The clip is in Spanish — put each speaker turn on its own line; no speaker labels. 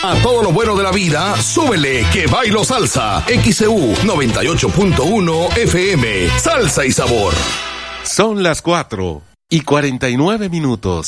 A todo lo bueno de la vida, súbele que bailo salsa. XEU 98.1 FM. Salsa y sabor.
Son las 4:49.